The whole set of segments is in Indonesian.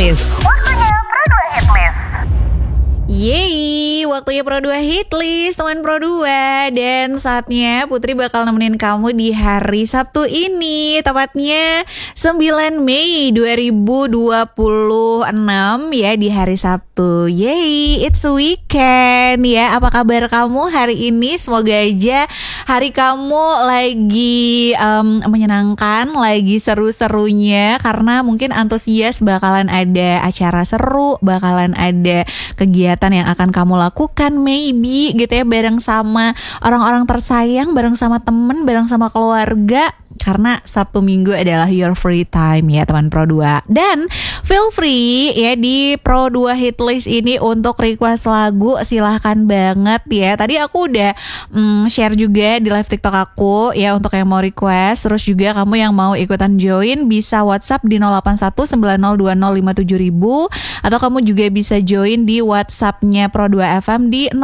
Hitlist. Yeay, waktunya Pro 2 Hitlist, teman Pro 2. Dan saatnya Putri bakal nemenin kamu di hari Sabtu ini, tepatnya 9 Mei 2026 ya, di hari Sabtu. Yeay, it's weekend ya. Apa kabar kamu hari ini? Semoga aja hari kamu lagi menyenangkan, lagi seru-serunya, karena mungkin antusias bakalan ada acara seru, bakalan ada kegiatan yang akan kamu lakukan maybe gitu ya, bareng sama orang-orang tersayang, bareng sama temen, bareng sama keluarga. Karena Sabtu Minggu adalah your free time ya teman Pro 2. Dan feel free ya di Pro 2 Hitlist ini untuk request lagu, silahkan banget ya. Tadi aku udah share juga di live TikTok aku ya, untuk yang mau request. Terus juga kamu yang mau ikutan join bisa WhatsApp di 081902057.000, atau kamu juga bisa join di WhatsAppnya Pro 2 FM di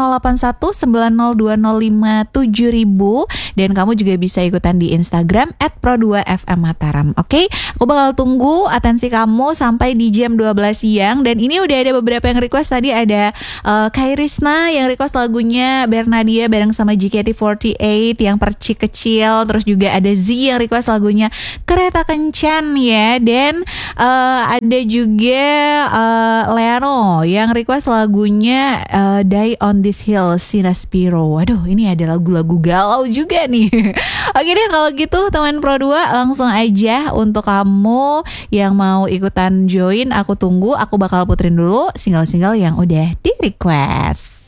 081902057.000. Dan kamu juga bisa ikutan di Instagram @Pro2FM Mataram. Oke, aku bakal tunggu atensi kamu sampai di jam 12 siang. Dan ini udah ada beberapa yang request. Tadi ada Kairisna yang request lagunya Bernadia bareng sama JKT48 yang Percik Kecil. Terus juga ada Z yang request lagunya Kereta Kencan ya. Dan ada juga Leano yang request lagunya Die on This Hill Sinaspiro. Waduh, ini ada lagu-lagu galau juga nih. Oke deh, kalau gitu teman Pro 2, langsung aja untuk kamu yang mau ikutan join, aku tunggu. Aku bakal puterin dulu single-single yang udah di request.